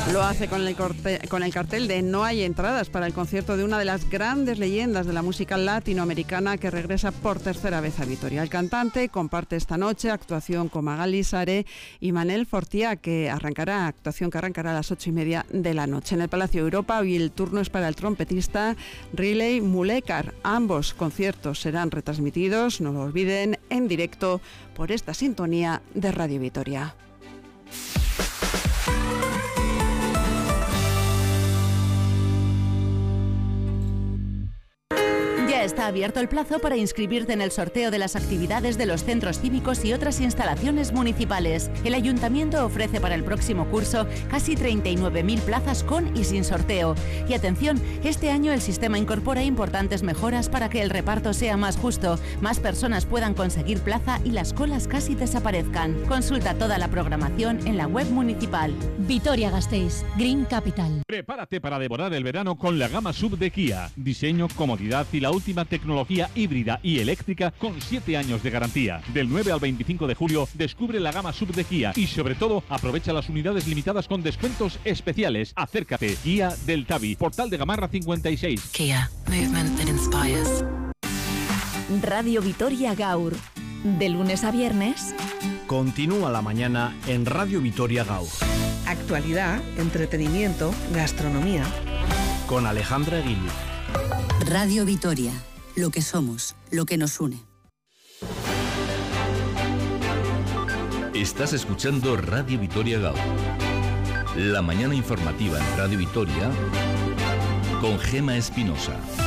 Lo hace con el cartel de No hay entradas para el concierto de una de las grandes leyendas de la música latinoamericana que regresa por tercera vez a Vitoria. El cantante comparte esta noche actuación con Magali Sare y Manel Fortià, actuación que arrancará a las 8:30 de la noche. En el Palacio Europa hoy el turno es para el trompetista Riley Mulekar. Ambos conciertos serán retransmitidos, no lo olviden, en directo por esta sintonía de Radio Vitoria. Ya está abierto el plazo para inscribirte en el sorteo de las actividades de los centros cívicos y otras instalaciones municipales. El Ayuntamiento ofrece para el próximo curso casi 39.000 plazas con y sin sorteo. Y atención, este año el sistema incorpora importantes mejoras para que el reparto sea más justo, más personas puedan conseguir plaza y las colas casi desaparezcan. Consulta toda la programación en la web municipal. Vitoria-Gasteiz, Green Capital. Prepárate para devorar el verano con la gama SUV de Kia. Diseño, comodidad y la última tecnología híbrida y eléctrica con 7 años de garantía. Del 9 al 25 de julio descubre la gama SUV de Kia y sobre todo aprovecha las unidades limitadas con descuentos especiales. Acércate. Kia del Tabi, Portal de Gamarra 56. Kia, movement that inspires. Radio Vitoria Gaur. De lunes a viernes. Continúa la mañana en Radio Vitoria Gaur. Actualidad, entretenimiento, gastronomía. Con Alejandra Guillo. Radio Vitoria, lo que somos, lo que nos une. Estás escuchando Radio Vitoria Gaur. La mañana informativa en Radio Vitoria con Gema Espinosa.